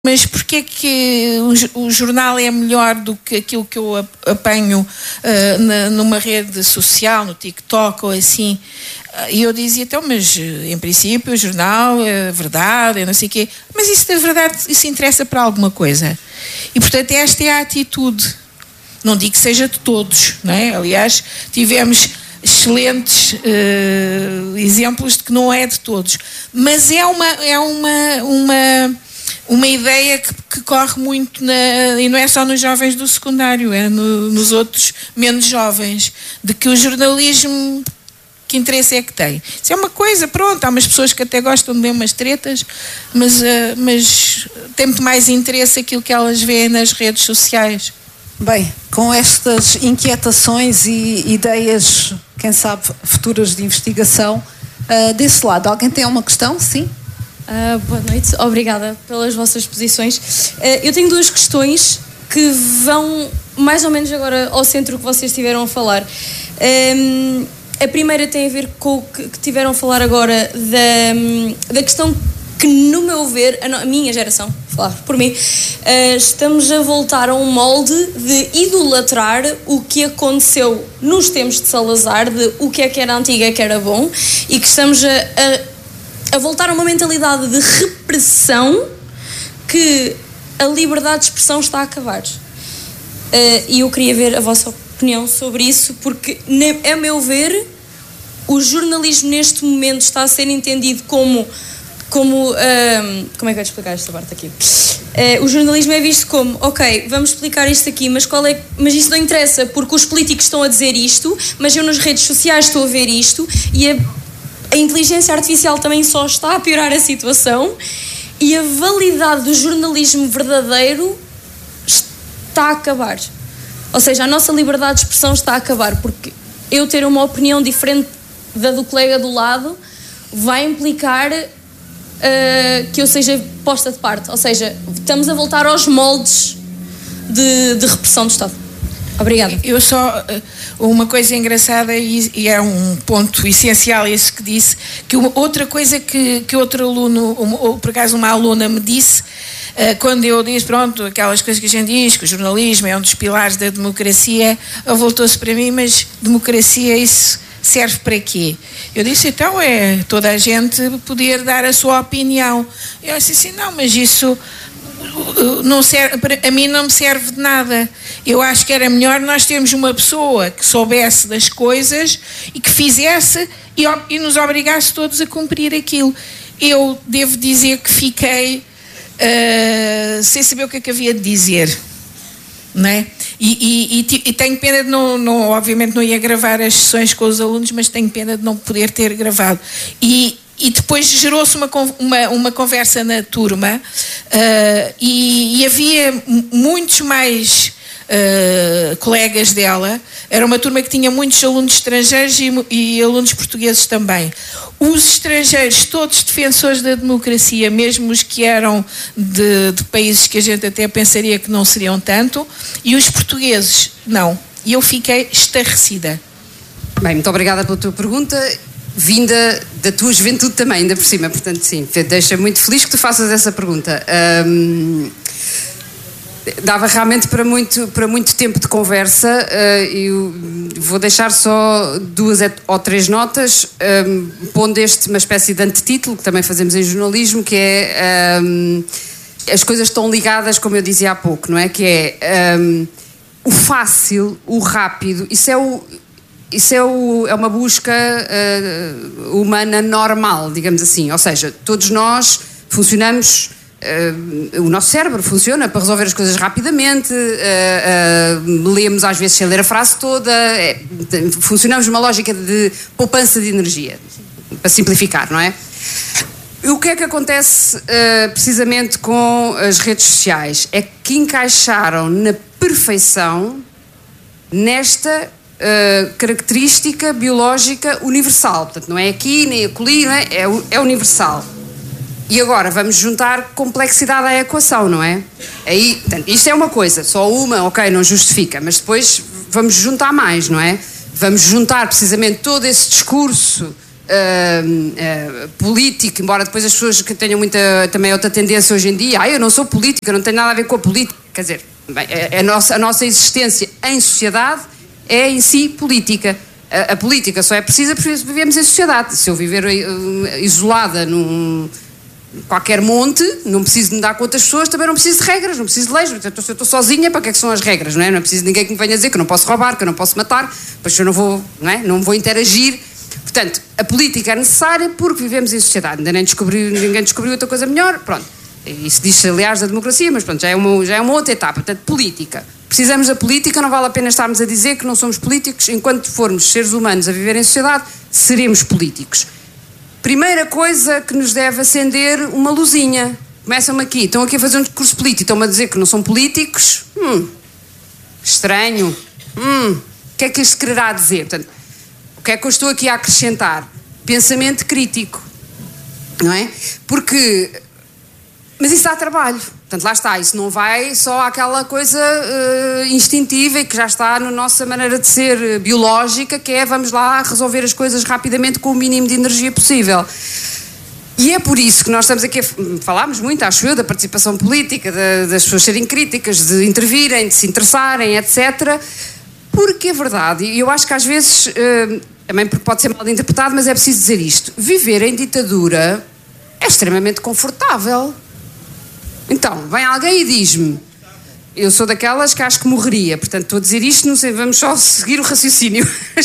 Mas porquê é que o jornal é melhor do que aquilo que eu apanho numa rede social, no TikTok ou assim? E eu dizia, então, mas em princípio o jornal é verdade, é não sei o quê. Mas isso da verdade, isso interessa para alguma coisa. E portanto esta é a atitude. Não digo que seja de todos, não é? Aliás, tivemos excelentes exemplos de que não é de todos. Mas é uma ideia que corre muito, e não é só nos jovens do secundário, é nos outros menos jovens, de que o jornalismo, que interesse é que tem? Isso é uma coisa, pronto, há umas pessoas que até gostam de ler umas tretas, mas tem muito mais interesse aquilo que elas veem nas redes sociais. Bem, com estas inquietações e ideias, quem sabe, futuras de investigação, desse lado, alguém tem alguma questão? Sim? Boa noite, obrigada pelas vossas posições. Eu tenho duas questões que vão mais ou menos agora ao centro que vocês estiveram a falar. A primeira tem a ver com o que tiveram a falar agora da questão que, no meu ver, a minha geração, falar por mim, estamos a voltar a um molde de idolatrar o que aconteceu nos tempos de Salazar, de o que era antigo é que era bom, e que estamos a voltar a uma mentalidade de repressão que a liberdade de expressão está a acabar. E eu queria ver a vossa opinião sobre isso, porque, a meu ver, o jornalismo neste momento está a ser entendido como é que eu vou explicar esta parte aqui? O jornalismo é visto como, ok, vamos explicar isto aqui, mas isso não interessa, porque os políticos estão a dizer isto, mas eu nas redes sociais estou a ver isto, e a inteligência artificial também só está a piorar a situação, e a validade do jornalismo verdadeiro está a acabar. Ou seja, a nossa liberdade de expressão está a acabar, porque eu ter uma opinião diferente da do colega do lado vai implicar que eu seja posta de parte. Ou seja, estamos a voltar aos moldes de repressão do Estado. Obrigada. Eu só... Uma coisa engraçada, e é um ponto essencial esse que disse, que outra coisa que outro aluno, ou por acaso uma aluna me disse, quando eu disse, pronto, aquelas coisas que a gente diz, que o jornalismo é um dos pilares da democracia, ela voltou-se para mim, mas democracia, isso serve para quê? Eu disse, então é toda a gente poder dar a sua opinião. Eu disse assim, não, mas isso... não serve, a mim não me serve de nada. Eu acho que era melhor nós termos uma pessoa que soubesse das coisas e que fizesse e nos obrigasse todos a cumprir aquilo. Eu devo dizer que fiquei sem saber o que é que havia de dizer, não é? E tenho pena de não, obviamente não ia gravar as sessões com os alunos, mas tenho pena de não poder ter gravado. E depois gerou-se uma conversa na turma, e havia muitos mais colegas dela. Era uma turma que tinha muitos alunos estrangeiros e alunos portugueses também. Os estrangeiros, todos defensores da democracia, mesmo os que eram de países que a gente até pensaria que não seriam tanto, e os portugueses, não. E eu fiquei estarrecida. Bem, muito obrigada pela tua pergunta. Vinda da tua juventude também, ainda por cima, portanto sim, deixa-me muito feliz que tu faças essa pergunta. Dava realmente para muito tempo de conversa. Eu vou deixar só 2 ou 3 notas, pondo uma espécie de antetítulo, que também fazemos em jornalismo, que é as coisas estão ligadas, como eu dizia há pouco, não é? Que é o fácil, o rápido, isso é uma busca humana normal, digamos assim. Ou seja, todos nós funcionamos, o nosso cérebro funciona para resolver as coisas rapidamente, lemos às vezes sem ler a frase toda, funcionamos numa lógica de poupança de energia, para simplificar, não é? O que é que acontece precisamente com as redes sociais? É que encaixaram na perfeição nesta característica biológica universal. Portanto, não é aqui nem acolhi, não é? É universal. E agora vamos juntar complexidade à equação, não é? Aí, portanto, isto é uma coisa, só uma, ok, não justifica, mas depois vamos juntar mais, não é? Vamos juntar precisamente todo esse discurso político, embora depois as pessoas que tenham também outra tendência hoje em dia, eu não sou política, não tenho nada a ver com a política, quer dizer, bem, a nossa existência em sociedade é em si política. A política só é precisa porque vivemos em sociedade. Se eu viver isolada num qualquer monte, não preciso de me dar com outras pessoas, também não preciso de regras, não preciso de leis. Então, se eu estou sozinha, para que é que são as regras? Não é? Não preciso de ninguém que me venha dizer que eu não posso roubar, que eu não posso matar, pois eu não vou, não vou interagir. Portanto, a política é necessária porque vivemos em sociedade. Ainda ninguém descobriu outra coisa melhor. Pronto. Isso diz-se, aliás, da democracia, mas pronto, já é uma outra etapa. Portanto, política. Precisamos da política, não vale a pena estarmos a dizer que não somos políticos. Enquanto formos seres humanos a viver em sociedade, seremos políticos. Primeira coisa que nos deve acender uma luzinha. Começam-me aqui, estão aqui a fazer um discurso político, estão-me a dizer que não são políticos. Estranho. O que é que isto quererá dizer? Portanto, o que é que eu estou aqui a acrescentar? Pensamento crítico. Não é? Porque... Mas isso dá trabalho. Portanto, lá está, isso não vai só àquela coisa instintiva e que já está na nossa maneira de ser biológica, que é vamos lá resolver as coisas rapidamente com o mínimo de energia possível. E é por isso que nós estamos aqui falámos muito, acho eu, da participação política, das pessoas serem críticas, de intervirem, de se interessarem, etc. Porque é verdade, e eu acho que às vezes, também pode ser mal interpretado, mas é preciso dizer isto, viver em ditadura é extremamente confortável. Então, vem alguém e diz-me, eu sou daquelas que acho que morreria, portanto estou a dizer isto, não sei, vamos só seguir o raciocínio,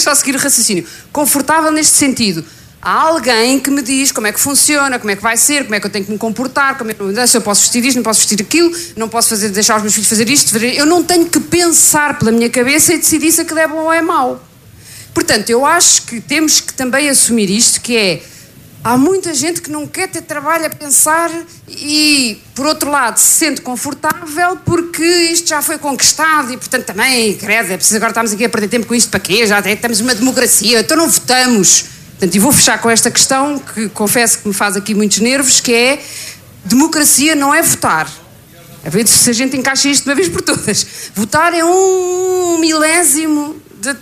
confortável neste sentido. Há alguém que me diz como é que funciona, como é que vai ser, como é que eu tenho que me comportar, se eu posso vestir isto, não posso vestir aquilo, não posso deixar os meus filhos fazer isto, eu não tenho que pensar pela minha cabeça e decidir se aquilo é bom ou é mau. Portanto, eu acho que temos que também assumir isto, que é, há muita gente que não quer ter trabalho a pensar e, por outro lado, se sente confortável porque isto já foi conquistado e, portanto, também, credo, é preciso agora estarmos aqui a perder tempo com isto para quê? Já temos uma democracia, então não votamos. Portanto, e vou fechar com esta questão que confesso que me faz aqui muitos nervos, que é, democracia não é votar. A ver se a gente encaixa isto de uma vez por todas. Votar é um milésimo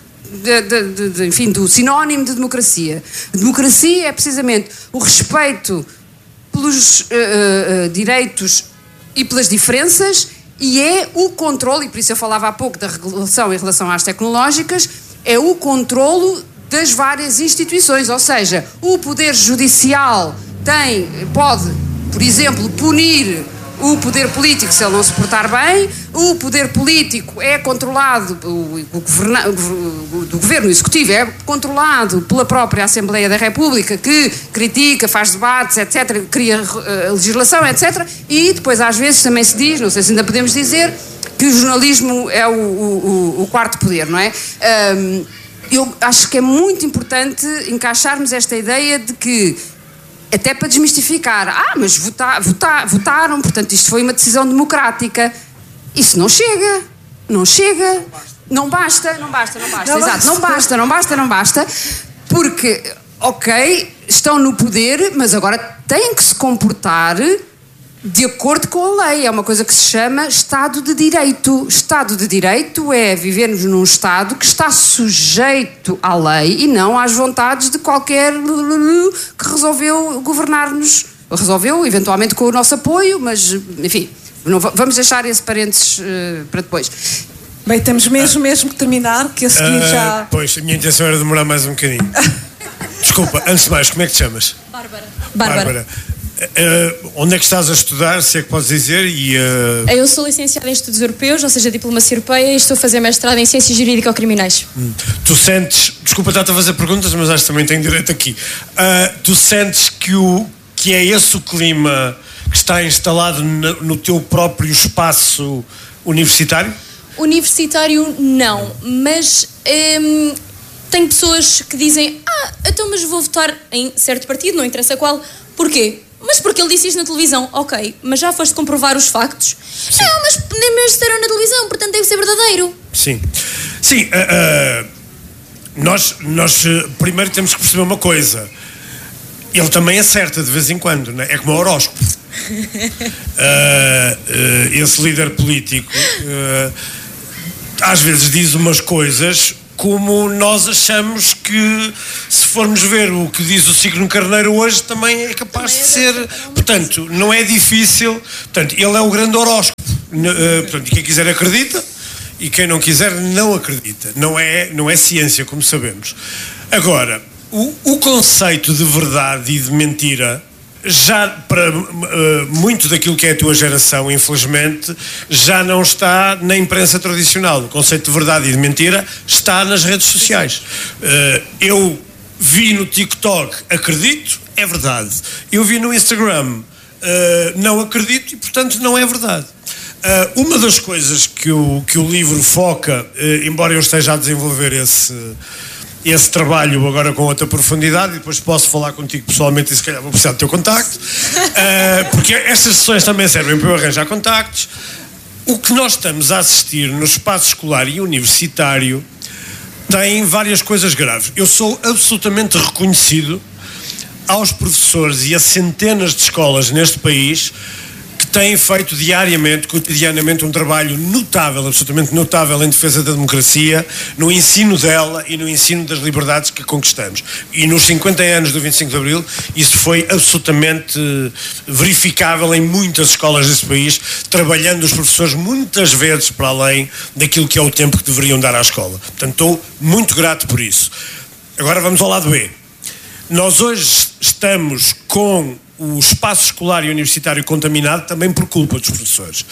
enfim, do sinónimo de democracia. Democracia é precisamente o respeito pelos direitos e pelas diferenças e é o controle, e por isso eu falava há pouco da regulação em relação às tecnológicas, é o controlo das várias instituições, ou seja, o Poder Judicial pode, por exemplo, punir o poder político se ele não se portar bem, o poder político é controlado, do governo executivo é controlado pela própria Assembleia da República, que critica, faz debates, etc., cria legislação, etc., e depois às vezes também se diz, não sei se ainda podemos dizer, que o jornalismo é o quarto poder, não é? Eu acho que é muito importante encaixarmos esta ideia de que, até para desmistificar, mas votaram, portanto isto foi uma decisão democrática. Isso não chega, não basta, exato, não basta, porque, ok, estão no poder, mas agora têm que se comportar de acordo com a lei. É uma coisa que se chama Estado de Direito. Estado de Direito é vivermos num Estado que está sujeito à lei e não às vontades de qualquer que resolveu governar-nos. Resolveu, eventualmente com o nosso apoio, mas, enfim, vamos deixar esse parênteses para depois. Bem, temos mesmo que terminar, que a seguir já... Pois, a minha intenção era demorar mais um bocadinho. Desculpa, antes de mais, como é que te chamas? Bárbara. Onde é que estás a estudar, se é que podes dizer? Eu sou licenciada em Estudos Europeus, ou seja, Diplomacia Europeia, e estou a fazer mestrado em Ciências Jurídico-Criminais. Tu sentes, desculpa estar-te a fazer perguntas, mas acho que também tenho direito aqui. Tu sentes que é esse o clima que está instalado no teu próprio espaço universitário? Universitário não, mas tenho pessoas que dizem então mas vou votar em certo partido, não interessa qual. Porquê? Mas porque ele disse isto na televisão. Ok, mas já foste comprovar os factos? Sim. Não, mas disseram na televisão, portanto deve ser verdadeiro. Sim, nós primeiro temos que perceber uma coisa. Ele também acerta de vez em quando, não é? É como o horóscopo. Esse líder político às vezes diz umas coisas como nós achamos que, se formos ver o que diz o signo Carneiro hoje, também é capaz de ser. Portanto, não é difícil. Portanto, ele é o grande horóscopo. Portanto, quem quiser acredita e quem não quiser não acredita. Não é ciência, como sabemos. Agora, o conceito de verdade e de mentira, já para muito daquilo que é a tua geração, infelizmente, já não está na imprensa tradicional. O conceito de verdade e de mentira está nas redes sociais. Eu vi no TikTok, acredito, é verdade. Eu vi no Instagram, não acredito e, portanto, não é verdade. Uma das coisas que o livro foca, embora eu esteja a desenvolver esse trabalho agora com outra profundidade, e depois posso falar contigo pessoalmente e se calhar vou precisar do teu contacto, porque estas sessões também servem para eu arranjar contactos. O que nós estamos a assistir no espaço escolar e universitário tem várias coisas graves. Eu sou absolutamente reconhecido aos professores e a centenas de escolas neste país que têm feito diariamente, cotidianamente, um trabalho notável, absolutamente notável, em defesa da democracia, no ensino dela e no ensino das liberdades que conquistamos. E nos 50 anos do 25 de Abril, isso foi absolutamente verificável em muitas escolas deste país, trabalhando os professores muitas vezes para além daquilo que é o tempo que deveriam dar à escola. Portanto, estou muito grato por isso. Agora vamos ao lado B. Nós hoje estamos com o espaço escolar e universitário contaminado também por culpa dos professores.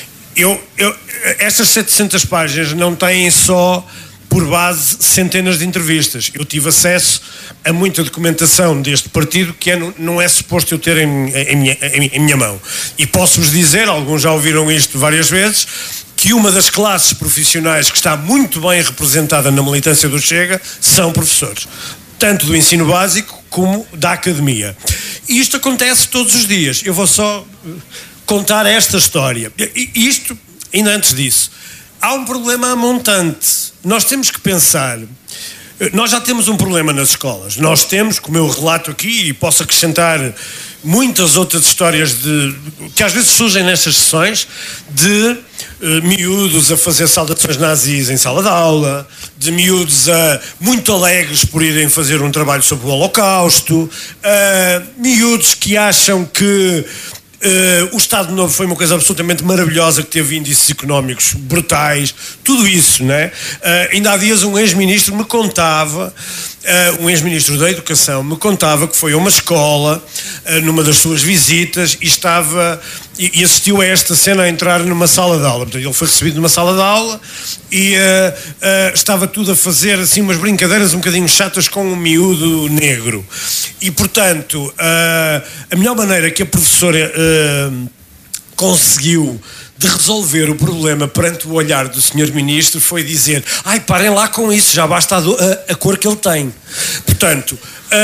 Estas 700 páginas não têm só por base centenas de entrevistas. Eu tive acesso a muita documentação deste partido que não é suposto eu ter em minha mão. E posso-vos dizer, alguns já ouviram isto várias vezes, que uma das classes profissionais que está muito bem representada na militância do Chega são professores. Tanto do ensino básico como da academia. E isto acontece todos os dias. Eu vou só contar esta história. E isto, ainda antes disso, há um problema montante. Nós temos que pensar. Nós já temos um problema nas escolas. Nós temos, como eu relato aqui, e posso acrescentar muitas outras histórias que às vezes surgem nestas sessões, de miúdos a fazer saudações nazis em sala de aula, de miúdos muito alegres por irem fazer um trabalho sobre o Holocausto, miúdos que acham que o Estado Novo foi uma coisa absolutamente maravilhosa, que teve índices económicos brutais, tudo isso, não é? Ainda há dias um ex-ministro me contava, um ex-ministro da Educação me contava que foi a uma escola numa das suas visitas e assistiu a esta cena a entrar numa sala de aula. Portanto, ele foi recebido numa sala de aula e estava tudo a fazer assim umas brincadeiras um bocadinho chatas com um miúdo negro. E, portanto, a melhor maneira que a professora conseguiu de resolver o problema perante o olhar do Sr. Ministro foi dizer: ai, parem lá com isso, já basta a cor que ele tem. Portanto,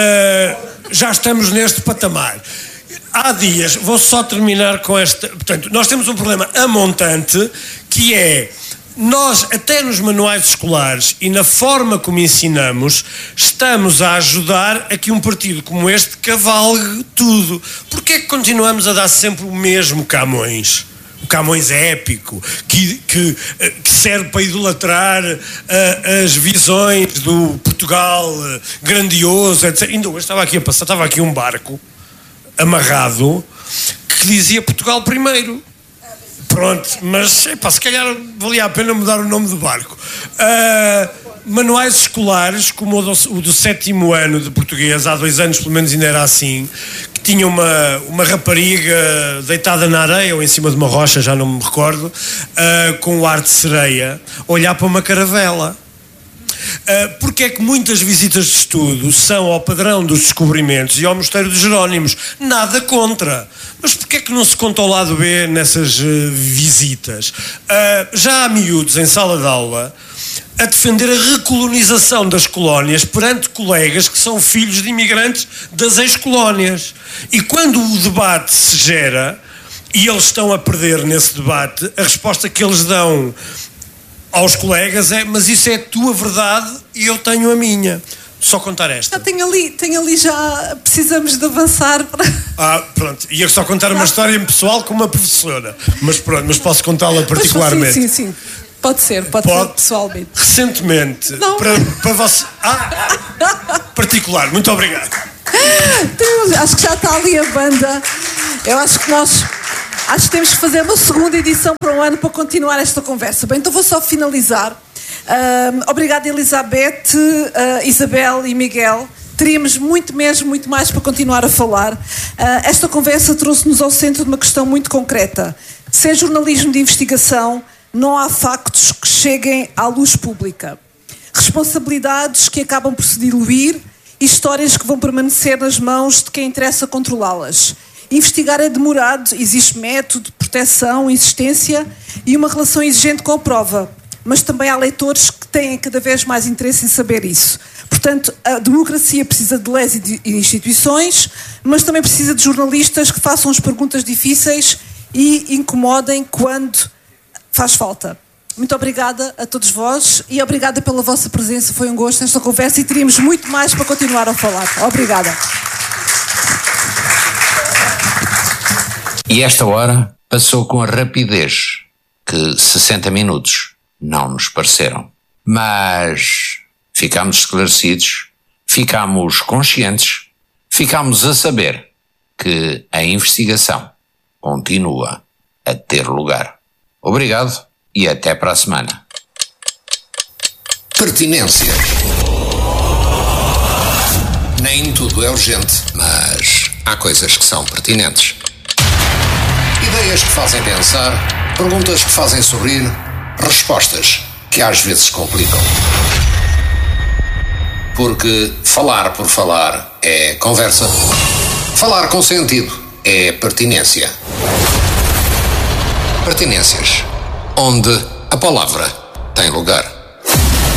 já estamos neste patamar. Há dias, vou só terminar com esta. Portanto, nós temos um problema amontante, que é: nós, até nos manuais escolares e na forma como ensinamos, estamos a ajudar a que um partido como este cavalgue tudo. Porquê é que continuamos a dar sempre o mesmo Camões? O Camões é épico, que serve para idolatrar as visões do Portugal grandioso, etc. Ainda hoje estava aqui um barco amarrado que dizia Portugal primeiro. Pronto, mas se calhar valia a pena mudar o nome do barco. Manuais escolares, como o do 7º ano de português, há 2 anos pelo menos ainda era assim, que tinha uma rapariga deitada na areia ou em cima de uma rocha, já não me recordo, com o ar de sereia, olhar para uma caravela. Porque é que muitas visitas de estudo são ao padrão dos descobrimentos e ao Mosteiro dos Jerónimos? Nada contra. Mas porque é que não se conta ao lado B nessas visitas? Já há miúdos em sala de aula a defender a recolonização das colónias perante colegas que são filhos de imigrantes das ex-colónias. E quando o debate se gera, e eles estão a perder nesse debate, a resposta que eles dão aos colegas é: mas isso é a tua verdade e eu tenho a minha. Só contar esta. Tenho ali já, precisamos de avançar para... Pronto, ia só contar uma história pessoal com uma professora, mas pronto, mas posso contá-la particularmente. Sim. Pode ser pessoalmente. Recentemente, para você. Particular, muito obrigado. Acho que já está ali a banda. Eu acho que temos que fazer uma segunda edição para um ano para continuar esta conversa. Bem, então vou só finalizar. Obrigada, Elizabeth, Isabel e Miguel. Teríamos muito mais para continuar a falar. Esta conversa trouxe-nos ao centro de uma questão muito concreta. Sem jornalismo de investigação, não há factos que cheguem à luz pública. Responsabilidades que acabam por se diluir e histórias que vão permanecer nas mãos de quem interessa controlá-las. Investigar é demorado, existe método, proteção, insistência e uma relação exigente com a prova. Mas também há leitores que têm cada vez mais interesse em saber isso. Portanto, a democracia precisa de leis e de instituições, mas também precisa de jornalistas que façam as perguntas difíceis e incomodem quando faz falta. Muito obrigada a todos vós e obrigada pela vossa presença. Foi um gosto esta conversa e teríamos muito mais para continuar a falar. Obrigada. E esta hora passou com a rapidez que 60 minutos não nos pareceram. Mas ficámos esclarecidos, ficámos conscientes, ficámos a saber que a investigação continua a ter lugar. Obrigado e até para a semana. Pertinências. Nem tudo é urgente, mas há coisas que são pertinentes. Ideias que fazem pensar, perguntas que fazem sorrir, respostas que às vezes complicam. Porque falar por falar é conversa. Falar com sentido é pertinência. Pertinências, onde a palavra tem lugar.